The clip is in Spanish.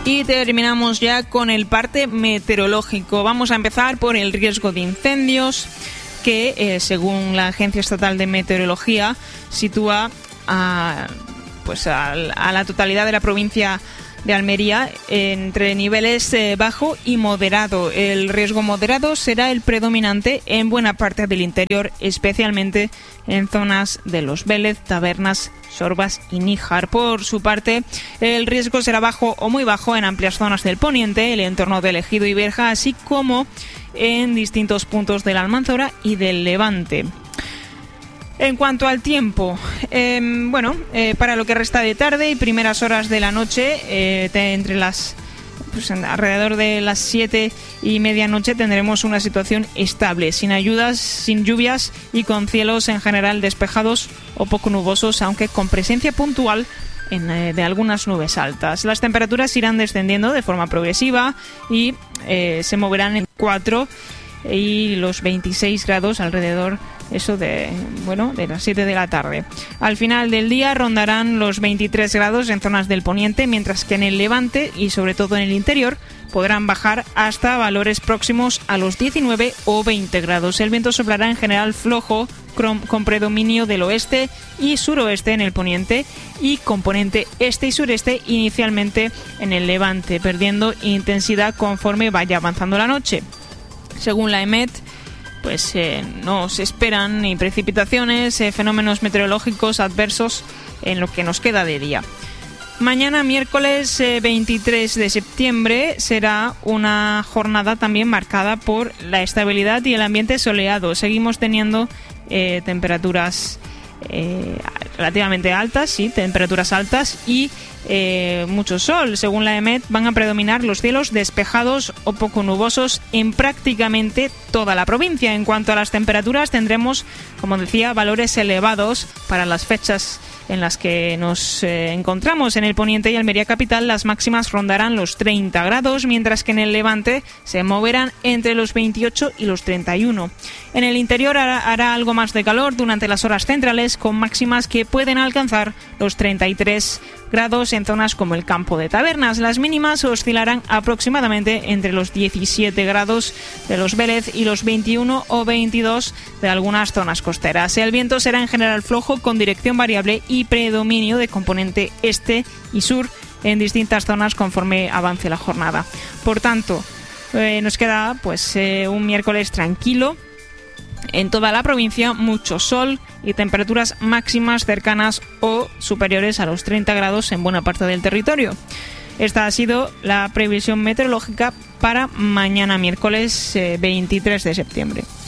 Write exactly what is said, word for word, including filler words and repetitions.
Y terminamos ya con el parte meteorológico. Vamos a empezar por el riesgo de incendios, que eh, según la Agencia Estatal de Meteorología sitúa a, pues a, a la totalidad de la provincia de Almería entre niveles eh, bajo y moderado. El riesgo moderado será el predominante en buena parte del interior, especialmente en zonas de Los Vélez, Tabernas, Sorbas y Níjar. Por su parte, el riesgo será bajo o muy bajo en amplias zonas del poniente, el entorno del Ejido y Berja, así como en distintos puntos de la Almanzora y del Levante. En cuanto al tiempo, eh, bueno, eh, para lo que resta de tarde y primeras horas de la noche, eh, te, entre las pues, alrededor de las siete y medianoche tendremos una situación estable, sin ayudas, sin lluvias y con cielos en general despejados o poco nubosos, aunque con presencia puntual en, eh, de algunas nubes altas. Las temperaturas irán descendiendo de forma progresiva y eh, se moverán en cuatro y los veintiséis grados alrededor. Eso de, bueno, de las siete de la tarde. Al final del día rondarán los veintitrés grados en zonas del poniente, mientras que en el levante y sobre todo en el interior podrán bajar hasta valores próximos a los diecinueve o veinte grados. El viento soplará en general flojo, con predominio del oeste y suroeste en el poniente y componente este y sureste inicialmente en el levante, perdiendo intensidad conforme vaya avanzando la noche. Según la EMET, pues eh, no se esperan ni precipitaciones, eh, fenómenos meteorológicos adversos en lo que nos queda de día. Mañana, miércoles eh, veintitrés de septiembre, será una jornada también marcada por la estabilidad y el ambiente soleado. Seguimos teniendo eh, temperaturas eh, relativamente altas, sí, temperaturas altas y eh, mucho sol. Según la EMET, van a predominar los cielos despejados o poco nubosos en prácticamente toda la provincia. En cuanto a las temperaturas, tendremos, como decía, valores elevados para las fechas en las que nos eh, encontramos. En el poniente y Almería capital las máximas rondarán los treinta grados, mientras que en el levante se moverán entre los veintiocho y los treinta y uno. En el interior hará, hará algo más de calor durante las horas centrales, con máximas que pueden alcanzar los treinta y tres grados en zonas como el campo de Tabernas. Las mínimas oscilarán aproximadamente entre los diecisiete grados de Los Vélez y los veintiuno o veintidós de algunas zonas costeras. El viento será en general flojo, con dirección variable y predominio de componente este y sur en distintas zonas conforme avance la jornada. Por tanto, eh, nos queda pues eh, un miércoles tranquilo. En toda la provincia, mucho sol y temperaturas máximas cercanas o superiores a los treinta grados en buena parte del territorio. Esta ha sido la previsión meteorológica para mañana miércoles eh, veintitrés de septiembre.